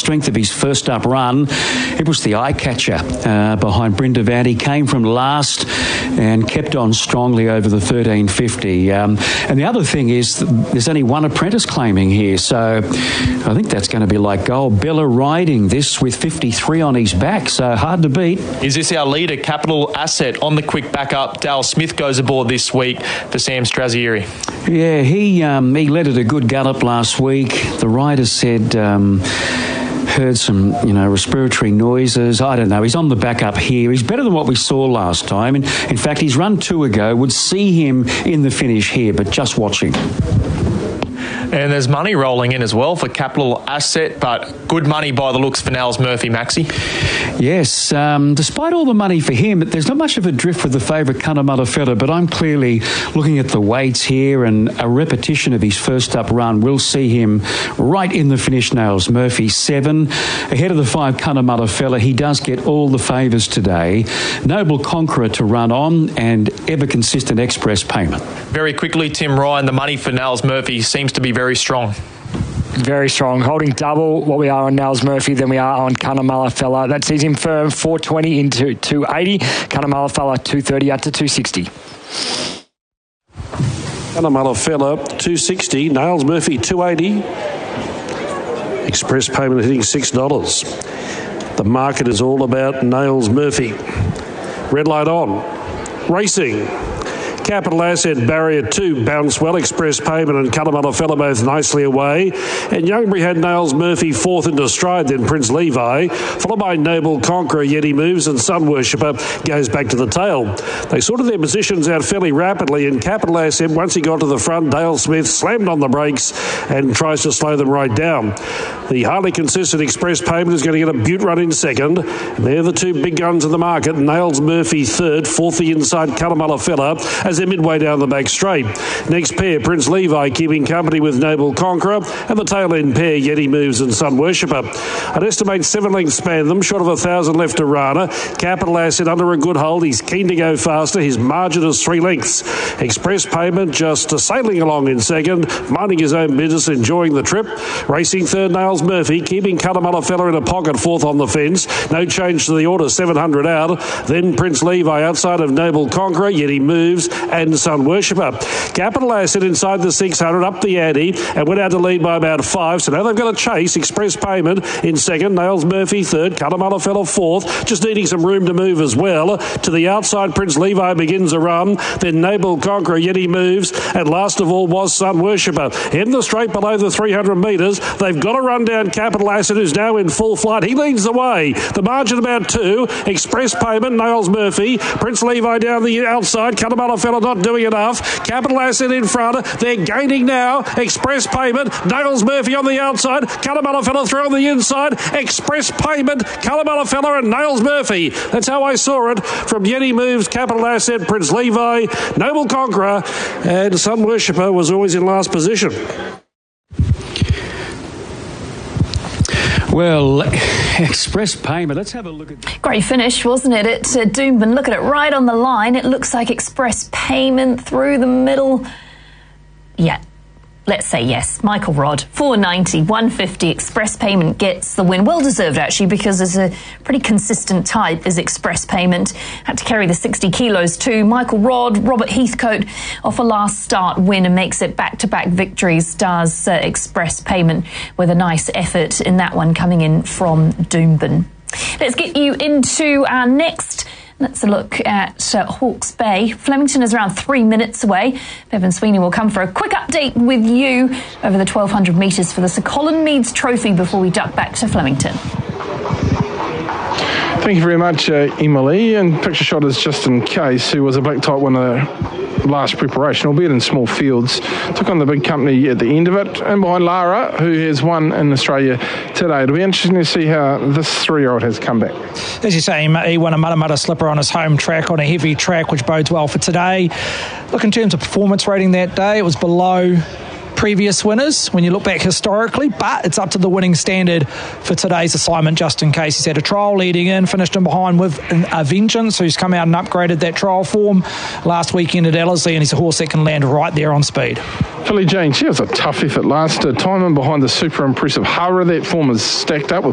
strength of his first up run. It was the eye catcher behind Brindavant. He came from last and kept on strongly over the 1350. And the other thing is there's only one apprentice claiming here, so I think that's going to be like gold. Bella riding this with 53 on his back, so hard to beat. Is this our leader, Capital Asset, on the quick backup? Dale Smith goes aboard this week for Sam Strazieri. Yeah, he led it a good gallop last week. The rider said heard some, respiratory noises. I don't know. He's on the back up here. He's better than what we saw last time. And in fact, his run 2 ago would see him in the finish here, but just watching. And there's money rolling in as well for Capital Asset, but good money by the looks for Nels Murphy, Maxie. Yes, despite all the money for him, there's not much of a drift with the favourite Cunnamulla Fella, but I'm clearly looking at the weights here, and a repetition of his first up run will see him right in the finish. Nels Murphy 7 ahead of the 5 Cunnamulla Fella. He does get all the favours today. Noble Conqueror to run on, and ever consistent Express Payment. Very quickly, Tim Ryan, the money for Nels Murphy seems to be very strong. Very strong, holding double what we are on Nels Murphy than we are on Cunnamulla Fella. That sees him firm 420 into 280. Cunnamulla Fella 230 out to 260. Cunnamulla Fella 260. Nels Murphy 280. Express Payment hitting $6. The market is all about Nels Murphy. Red light on. Racing. Capital Asset, Barrier 2, Bounce Well, Express Payment and Cunnamulla Fella both nicely away. And Youngbury had Nels Murphy 4th into stride, then Prince Levi, followed by Noble Conqueror, yet he moves, and Sun Worshipper goes back to the tail. They sorted their positions out fairly rapidly, and Capital Asset, once he got to the front, Dale Smith slammed on the brakes and tries to slow them right down. The highly consistent Express Payment is going to get a beaut run in second. And they're the two big guns in the market. Nels Murphy 3rd, 4th the inside Cunnamulla Fella as they're midway down the back straight. Next pair, Prince Levi keeping company with Noble Conqueror, and the tail end pair, Yeti Moves and Sun Worshipper. I'd estimate 7 lengths span them, short of 1,000 left to Rana. Capital Asset under a good hold. He's keen to go faster. His margin is 3 lengths. Express Payment just sailing along in second, minding his own business, enjoying the trip. Racing third, Nels Murphy, keeping Cunnamulla Fella in a pocket, 4th on the fence. No change to the order, 700 out. Then Prince Levi outside of Noble Conqueror, Yeti Moves and Sun Worshipper. Capital Asset inside the 600, up the ante, and went out to lead by about 5. So now they've got a chase. Express Payment in second, Nels Murphy third, Cunnamulla Fella 4th, just needing some room to move as well. To the outside, Prince Levi begins a run, then Noble Conqueror, Yeti Moves, and last of all was Sun Worshipper. In the straight below the 300 metres, they've got to run down Capital Asset, who's now in full flight. He leads the way. The margin about 2. Express Payment, Nels Murphy, Prince Levi down the outside, Cunnamulla Fella not doing enough. Capital Asset in front. They're gaining now. Express Payment, Nels Murphy on the outside, Cunnamulla Fella through on the inside. Express Payment, Cunnamulla Fella and Nels Murphy. That's how I saw it from Yeti Moves, Capital Asset, Prince Levi, Noble Conqueror, and Sun Worshipper was always in last position. Well, Express Payment, let's have a look at... Great finish, wasn't it? At Doomben, look at it right on the line. It looks like Express Payment through the middle. Yeah, let's say yes. Michael Rodd, 490, 150. Express Payment gets the win. Well deserved, actually, because there's a pretty consistent type is Express Payment. Had to carry the 60 kilos too. Michael Rodd, Robert Heathcote off a last start win and makes it back-to-back victories, does Express Payment with a nice effort in that one coming in from Doomben. Let's get you into our next... Let's look at Hawke's Bay. Flemington is around 3 minutes away. Bevan Sweeney will come for a quick update with you over the 1,200 metres for the Sir Colin Meads Trophy before we duck back to Flemington. Thank you very much, Emily. And picture shot is Justin Case, who was a black type winner last preparation, albeit in small fields. Took on the big company at the end of it. And behind Lara, who has won in Australia today. It'll be interesting to see how this 3-year-old has come back. As you say, he won a Mudda slipper on his home track, on a heavy track, which bodes well for today. Look, in terms of performance rating that day, it was below previous winners when you look back historically, but it's up to the winning standard for today's assignment. Just in case he's had a trial leading in, finished in behind with a Vengeance, who's come out and upgraded that trial form last weekend at Ellerslie, and he's a horse that can land right there on speed. Philly Jane, she was a tough effort last time in behind the super impressive Hara. That form is stacked up with